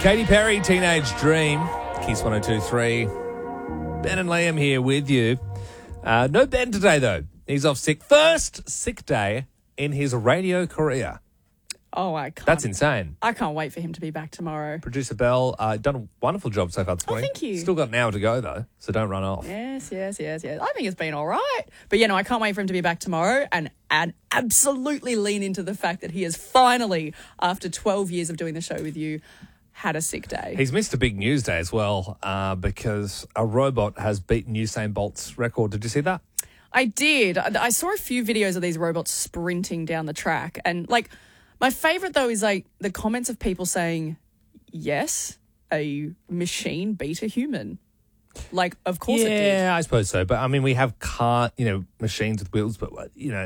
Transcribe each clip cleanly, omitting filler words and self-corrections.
Katy Perry, Teenage Dream, Kiss 102.3. Ben and Liam here with you. No Ben today, though. He's off sick. First sick day in his radio career. Oh, I can't. That's insane. I can't wait for him to be back tomorrow. Producer Belle, done a wonderful job so far this morning. Thank you. Still got an hour to go, though, so don't run off. Yes. I think it's been all right. But, I can't wait for him to be back tomorrow and absolutely lean into the fact that he has finally, after 12 years of doing the show with you, had a sick day. He's missed a big news day as well because a robot has beaten Usain Bolt's record. Did you see that? I did. I saw a few videos of these robots sprinting down the track. And, my favourite, though, is, the comments of people saying, yes, a machine beat a human. Of course it did. Yeah, I suppose so. But, we have machines with wheels, but,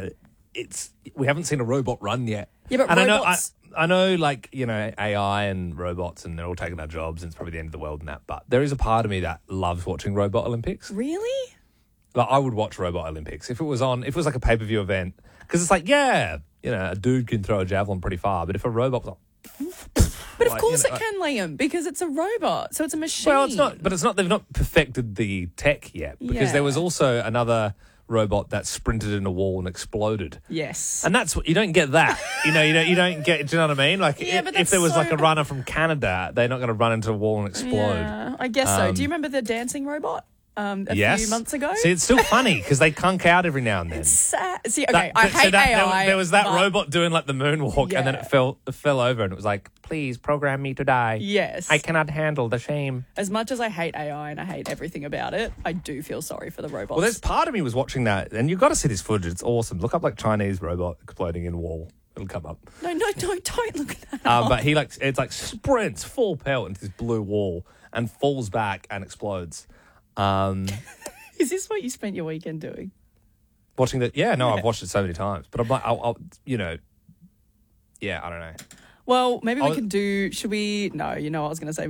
we haven't seen a robot run yet. Yeah, but robots... I know, AI and robots, and they're all taking our jobs, and it's probably the end of the world and that. But there is a part of me that loves watching Robot Olympics. Really? I would watch Robot Olympics if it was like a pay-per-view event. Because it's a dude can throw a javelin pretty far, but if a robot was But of course it can, Liam, because it's a robot, so it's a machine. Well, it's not. But it's not. They've not perfected the tech yet, because there was also another robot that sprinted in a wall and exploded. Yes. And that's what you don't get that. you don't get. Do you know what I mean? If there was a runner from Canada, they're not going to run into a wall and explode. Yeah, I guess so. Do you remember the dancing robot? A few months ago. See, it's still funny because they cunk out every now and then. It's sad. See, okay, I hate AI. There was that robot doing the moonwalk, and then it fell over, and it was like, "Please program me to die." Yes, I cannot handle the shame. As much as I hate AI and I hate everything about it, I do feel sorry for the robots. Well, there's part of me was watching that, and you've got to see this footage. It's awesome. Look up Chinese robot exploding in wall. It'll come up. No, don't look at that up. But he sprints full pelt into this blue wall and falls back and explodes. Is this what you spent your weekend doing? Watching that? Yeah, no, I've watched it so many times. But I'll I don't know. Well, maybe we could do. Should we? No, you know what I was going to say.